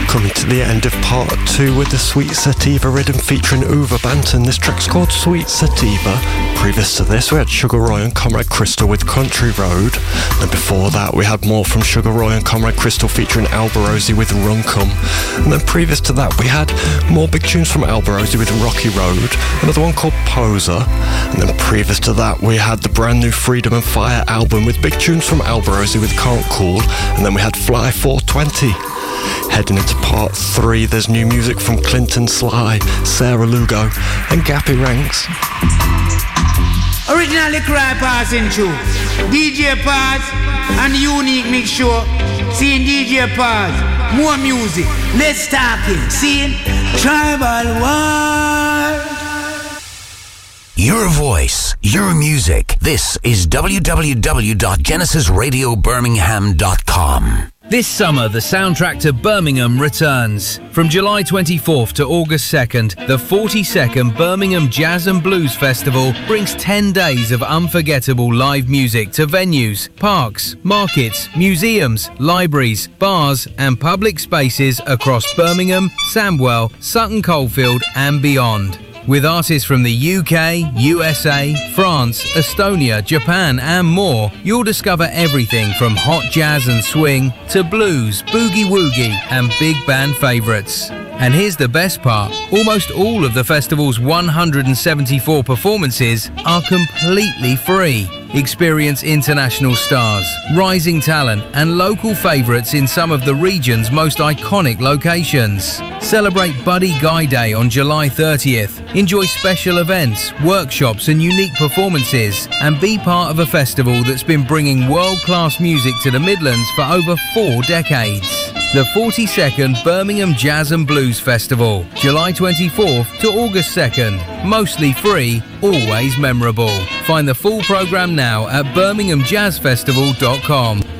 Coming to the end of part 2 with the Sweet Sativa rhythm featuring Uwe Banton. This track's called Sweet Sativa. Previous to this we had Sugar Roy and Comrade Crystal with Country Road. And before that we had more from Sugar Roy and Comrade Crystal featuring Alborosie with Runkum. And then previous to that we had more big tunes from Alborosie with Rocky Road, another one called Poser. And then previous to that we had the brand new Freedom and Fire album with big tunes from Alborosie with Current Cool. And then we had Fly 420. Heading into part 3, there's new music from Clinton Sly, Sarah Lugo and Gappy Ranks. Originally cry passing through DJ Paz and Unique Mix Show. Seeing DJ Paz, more music, let's talk it. Seeing Tribal War. Your voice, your music. This is www.genesisradiobirmingham.com. This summer, the soundtrack to Birmingham returns. From July 24th to August 2nd, the 42nd Birmingham Jazz and Blues Festival brings 10 days of unforgettable live music to venues, parks, markets, museums, libraries, bars and public spaces across Birmingham, Sandwell, Sutton Coldfield and beyond. With artists from the UK, USA, France, Estonia, Japan and more, you'll discover everything from hot jazz and swing to blues, boogie-woogie and big band favourites. And here's the best part, almost all of the festival's 174 performances are completely free. Experience international stars, rising talent and local favourites in some of the region's most iconic locations. Celebrate Buddy Guy Day on July 30th. Enjoy special events, workshops and unique performances and be part of a festival that's been bringing world-class music to the Midlands for over 4 decades. The 42nd Birmingham Jazz and Blues Festival, July 24th to August 2nd. Mostly free, always memorable. Find the full programme now at birminghamjazzfestival.com.